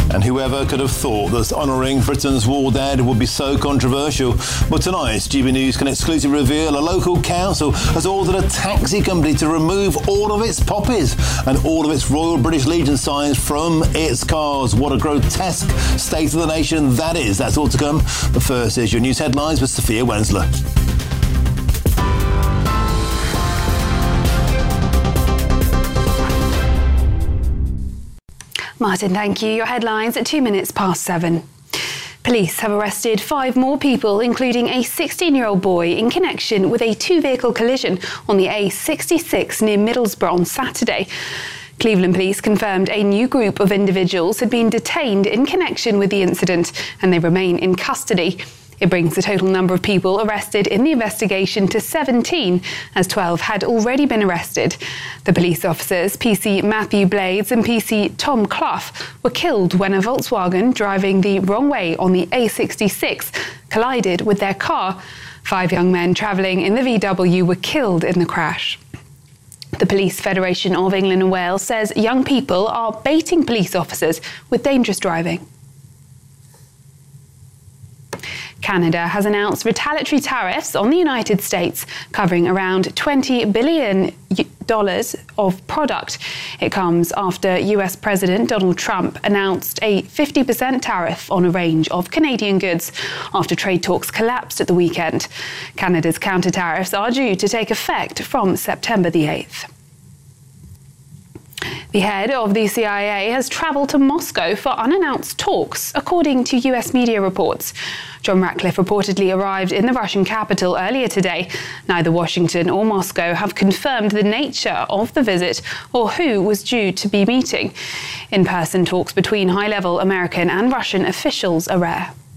And whoever could have thought that honouring Britain's war dead would be so controversial? But tonight, GB News can exclusively reveal a local council has ordered a taxi company to remove all of its poppies and all of its Royal British Legion signs from its cars. What a grotesque state of the nation that is. That's all to come. But first is your news headlines with Sophia Wensler. Martin, thank you. Your headlines at 2 minutes past 7. Police have arrested 5 more people, including a 16-year-old boy, in connection with a 2-vehicle collision on the A66 near Middlesbrough on Saturday. Cleveland Police confirmed a new group of individuals had been detained in connection with the incident, and they remain in custody. It brings the total number of people arrested in the investigation to 17, as 12 had already been arrested. The police officers, PC Matthew Blades and PC Tom Clough, were killed when a Volkswagen driving the wrong way on the A66 collided with their car. 5 young men travelling in the VW were killed in the crash. The Police Federation of England and Wales says young people are baiting police officers with dangerous driving. Canada has announced retaliatory tariffs on the United States, covering around $20 billion of product. It comes after US President Donald Trump announced a 50% tariff on a range of Canadian goods after trade talks collapsed at the weekend. Canada's counter tariffs are due to take effect from September the 8th. The head of the CIA has travelled to Moscow for unannounced talks, according to US media reports. John Ratcliffe reportedly arrived in the Russian capital earlier today. Neither Washington or Moscow have confirmed the nature of the visit or who was due to be meeting. In-person talks between high-level American and Russian officials are rare.